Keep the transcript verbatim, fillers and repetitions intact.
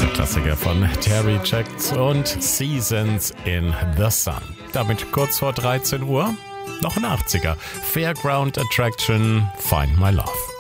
Der Klassiker von Terry Jacks und Seasons in the Sun. Damit kurz vor dreizehn Uhr noch ein achtziger. Fairground Attraction, Find My Love.